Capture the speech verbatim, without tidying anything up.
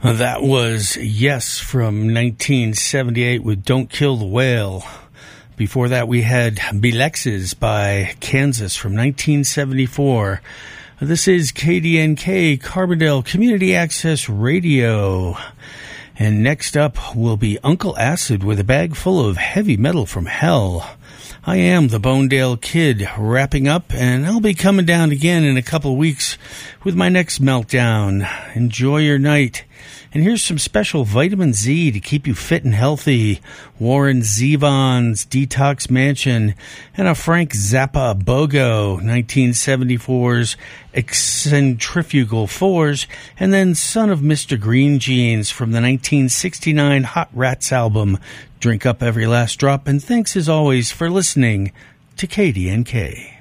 That was Yes from nineteen seventy-eight with Don't Kill the Whale. Before that, we had Belexes by Kansas from nineteen seventy-four. This is K D N K, Carbondale Community Access Radio. And next up will be Uncle Acid with a bag full of heavy metal from hell. I am the Bonedale Kid, wrapping up, and I'll be coming down again in a couple weeks with my next meltdown. Enjoy your night. And here's some special vitamin Z to keep you fit and healthy. Warren Zevon's Detox Mansion and a Frank Zappa BOGO, nineteen seventy-four's Eccentrifugal Fours, and then Son of Mister Green Jeans from the nineteen sixty-nine Hot Rats album. Drink up every last drop, and thanks as always for listening to K D N K.